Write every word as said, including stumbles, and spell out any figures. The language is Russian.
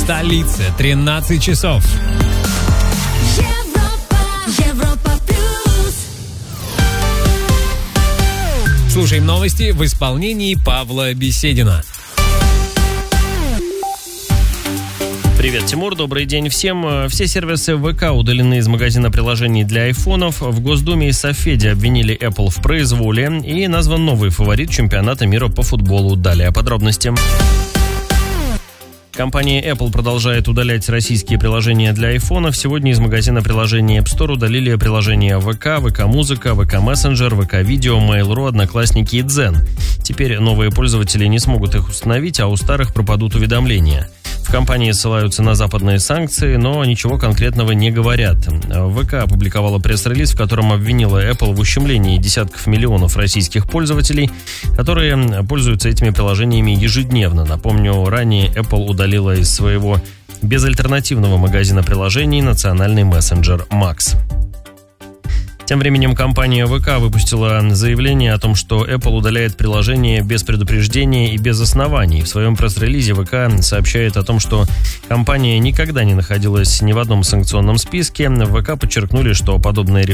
столице тринадцать часов. Слушаем новости в исполнении Павла Беседина. Привет, Тимур, добрый день всем. Все сервисы ВК удалены из магазина приложений для айфонов. В Госдуме и Совфеде обвинили Apple в произволе и назван новый фаворит чемпионата мира по футболу. Далее подробности. Компания Apple продолжает удалять российские приложения для айфонов. Сегодня из магазина приложений App Store удалили приложения ВК, ВК-музыка, ВК-мессенджер, ВК-видео, Mail.ru, Одноклассники и Дзен. Теперь новые пользователи не смогут их установить, а у старых пропадут уведомления. В компании ссылаются на западные санкции, но ничего конкретного не говорят. ВК опубликовала пресс-релиз, в котором обвинила Apple в ущемлении десятков миллионов российских пользователей, которые пользуются этими приложениями ежедневно. Напомню, ранее Apple удалила из своего безальтернативного магазина приложений национальный мессенджер Max. Тем временем компания ВК выпустила заявление о том, что Apple удаляет приложение без предупреждения и без оснований. В своем пресс-релизе ВК сообщает о том, что компания никогда не находилась ни в одном санкционном списке. В ВК подчеркнули, что подобное решение